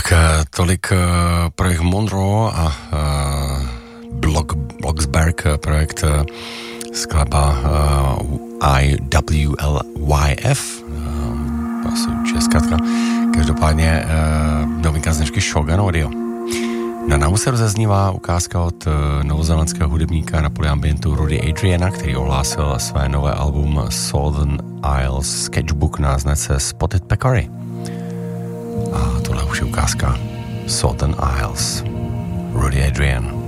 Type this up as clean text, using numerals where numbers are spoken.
Tak tolik projekt Monroe a Blocksberg projekt skladba IWLYF, asi českátka. Každopádně novinka značky Shogun Audio. Na námu se rozeznívá ukázka od novozélandského hudebníka na poli ambientu Rudy Adriana, který ohlásil své nové album Southern Isles Sketchbook na značce Spotted Peccary. A tohle už je ukázka Southern Isles, Rudy Adrian.